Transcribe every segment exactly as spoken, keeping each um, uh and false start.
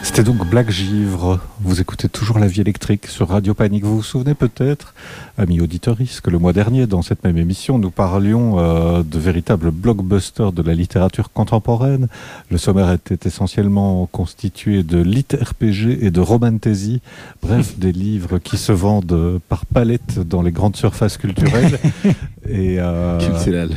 C'était donc Black Givre. Vous écoutez toujours La Vie électrique sur Radio Panique. Vous vous souvenez peut-être, amis auditoristes, que le mois dernier, dans cette même émission, nous parlions euh, de véritables blockbusters de la littérature contemporaine. Le sommaire était essentiellement constitué de lit R P G et de romantasy, bref, des livres qui se vendent par palette dans les grandes surfaces culturelles. Et euh... culturelles.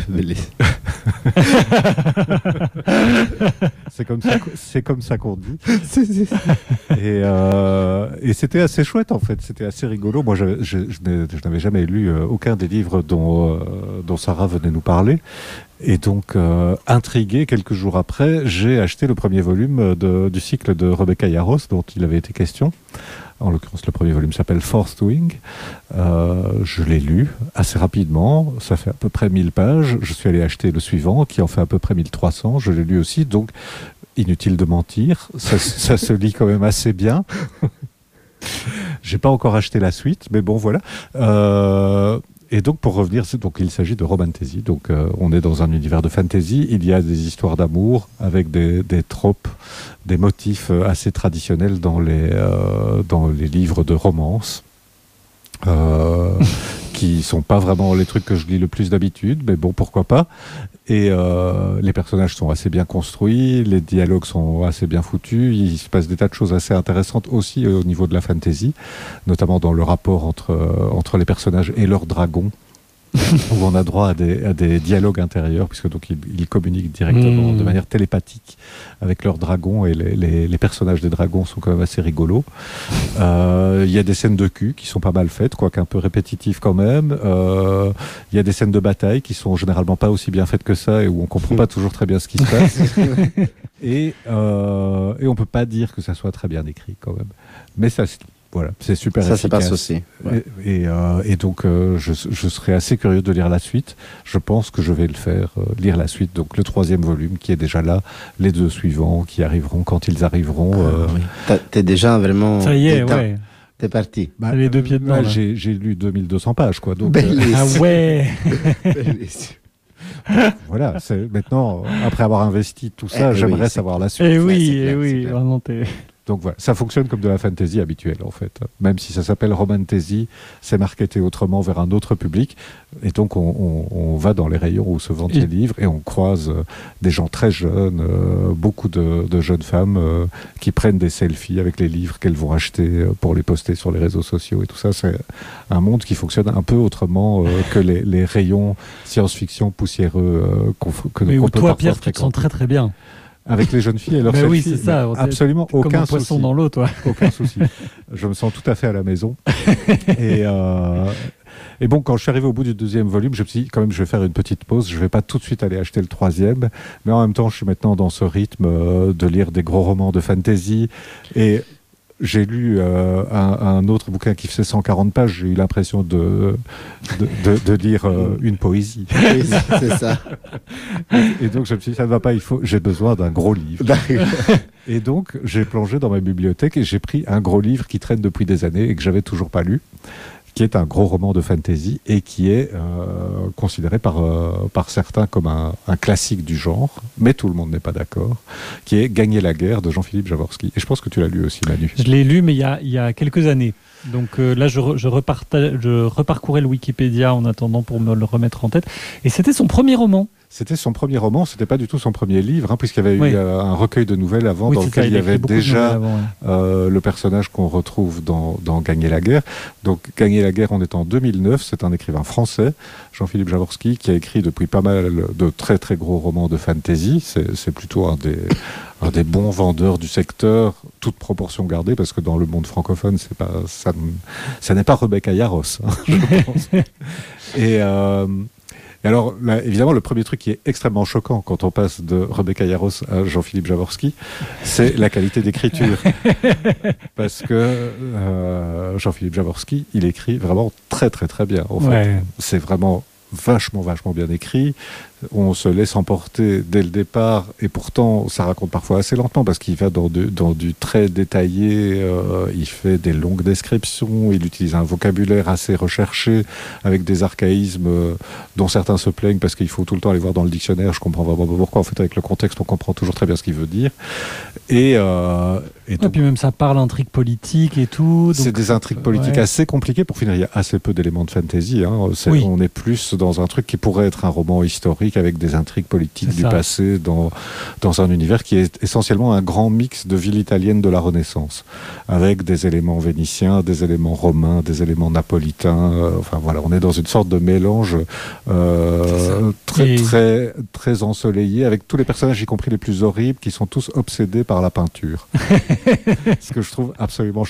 c'est comme ça, c'est comme ça qu'on dit. Et, euh, et c'était assez chouette en fait, c'était assez rigolo. Moi, je, je, je, je n'avais jamais lu euh, aucun des livres dont, euh, dont Sarah venait nous parler. Et donc, euh, intrigué, quelques jours après, j'ai acheté le premier volume de, du cycle de Rebecca Yarros, dont il avait été question. En l'occurrence, le premier volume s'appelle Fourth Wing. Euh, je l'ai lu assez rapidement. Ça fait à peu près mille pages. Je suis allé acheter le suivant, qui en fait à peu près mille trois cents. Je l'ai lu aussi. Donc, inutile de mentir. Ça, ça se lit quand même assez bien. J'ai pas encore acheté la suite, mais bon, voilà. Euh, Et donc, pour revenir, donc, il s'agit de romantasy. Donc, euh, on est dans un univers de fantasy. Il y a des histoires d'amour avec des, des tropes, des motifs assez traditionnels dans les, euh, dans les livres de romance. Euh, qui sont pas vraiment les trucs que je lis le plus d'habitude, mais bon, pourquoi pas. Et euh, les personnages sont assez bien construits, les dialogues sont assez bien foutus, il se passe des tas de choses assez intéressantes aussi au niveau de la fantasy, notamment dans le rapport entre, euh, entre les personnages et leurs dragons, où on a droit à des, à des dialogues intérieurs, puisque donc ils, ils communiquent directement mmh. de manière télépathique avec leurs dragons, et les, les, les personnages des dragons sont quand même assez rigolos. Il euh, y a des scènes de cul qui sont pas mal faites, quoique un peu répétitives quand même. Il euh, y a des scènes de bataille qui sont généralement pas aussi bien faites que ça, et où on comprend pas toujours très bien ce qui se passe. et, euh, et on peut pas dire que ça soit très bien écrit quand même. Mais ça, c'est Voilà, c'est super ça, efficace. Ça passe aussi. Ouais. Et, et, euh, et donc, euh, je, je serais assez curieux de lire la suite. Je pense que je vais le faire, euh, lire la suite. Donc, le troisième volume qui est déjà là, les deux suivants qui arriveront quand ils arriveront. Ah, euh... oui. T'es déjà vraiment. Ça y est, ouais. T'es parti. Bah, les deux pieds dedans. Bah, j'ai, j'ai lu deux mille deux cents pages, quoi. Donc, euh... Ah ouais. Voilà, c'est, maintenant, après avoir investi tout ça, eh j'aimerais oui, savoir la suite. Et oui, et oui, vraiment, t'es... Donc voilà, ça fonctionne comme de la fantasy habituelle en fait. Même si ça s'appelle romantasy, c'est marketé autrement vers un autre public. Et donc on, on, on va dans les rayons où se vendent et... ces livres et on croise euh, des gens très jeunes, euh, beaucoup de, de jeunes femmes euh, qui prennent des selfies avec les livres qu'elles vont acheter euh, pour les poster sur les réseaux sociaux et tout ça. C'est un monde qui fonctionne un peu autrement euh, que les, les rayons science-fiction poussiéreux euh, qu'on, que, Mais qu'on où peut toi, Pierre, fréquenter. Tu te sens très très bien. Avec les jeunes filles et leurs selfies. Oui, c'est ça. Absolument aucun comme un souci. Poisson dans l'eau, toi. Aucun souci. Je me sens tout à fait à la maison. et, euh, et bon, quand je suis arrivé au bout du deuxième volume, je me suis dit, quand même, je vais faire une petite pause. Je vais pas tout de suite aller acheter le troisième. Mais en même temps, je suis maintenant dans ce rythme euh, de lire des gros romans de fantasy. Et j'ai lu euh, un, un autre bouquin qui faisait cent quarante pages. J'ai eu l'impression de, de, de, de lire euh, une poésie. Oui, c'est ça. Et, et donc, je me suis dit, ça ne va pas, il faut, j'ai besoin d'un gros livre. Et donc, j'ai plongé dans ma bibliothèque et j'ai pris un gros livre qui traîne depuis des années et que j'avais toujours pas lu, qui est un gros roman de fantasy et qui est euh, considéré par, euh, par certains comme un, un classique du genre, mais tout le monde n'est pas d'accord, qui est Gagner la guerre de Jean-Philippe Jaworski. Et je pense que tu l'as lu aussi, Manu. Je l'ai lu, mais il y a, il y a quelques années. Donc euh, là, je, re, je, reparta- je reparcourais le Wikipédia en attendant pour me le remettre en tête. Et c'était son premier roman. C'était son premier roman, c'était pas du tout son premier livre, hein, puisqu'il y avait oui. eu euh, un recueil de nouvelles avant, oui, dans lequel ça, il, il y avait déjà avant, ouais. euh, le personnage qu'on retrouve dans, dans Gagner la guerre. Donc Gagner la guerre, on est en deux mille neuf, c'est un écrivain français, Jean-Philippe Jaworski, qui a écrit depuis pas mal de très très gros romans de fantasy. C'est, c'est plutôt un des, un des bons vendeurs du secteur, toute proportion gardée, parce que dans le monde francophone, c'est pas, ça, ça n'est pas Rebecca Yarros, hein, je pense. Et... Euh, Et alors, là, évidemment, le premier truc qui est extrêmement choquant quand on passe de Rebecca Yarros à Jean-Philippe Jaworski, c'est la qualité d'écriture. Parce que euh, Jean-Philippe Jaworski, il écrit vraiment très très très bien. En fait. Ouais. C'est vraiment vachement vachement bien écrit. on se laisse emporter dès le départ, et pourtant ça raconte parfois assez lentement parce qu'il va dans, de, dans du très détaillé, euh, il fait des longues descriptions, il utilise un vocabulaire assez recherché avec des archaïsmes euh, dont certains se plaignent parce qu'il faut tout le temps aller voir dans le dictionnaire. Je comprends vraiment pas pourquoi. En fait, avec le contexte, on comprend toujours très bien ce qu'il veut dire. Et, euh, et, et puis même ça parle intrigue politique et tout. C'est des intrigues politiques ouais. assez compliquées. Pour finir, il y a assez peu d'éléments de fantasy. Hein. C'est, oui. On est plus dans un truc qui pourrait être un roman historique avec des intrigues politiques c'est du ça. passé dans, dans un univers qui est essentiellement un grand mix de ville italienne de la Renaissance, avec des éléments vénitiens, des éléments romains, des éléments napolitains. Euh, enfin voilà, on est dans une sorte de mélange euh, très, et... très, très ensoleillé, avec tous les personnages, y compris les plus horribles, qui sont tous obsédés par la peinture. Ce que je trouve absolument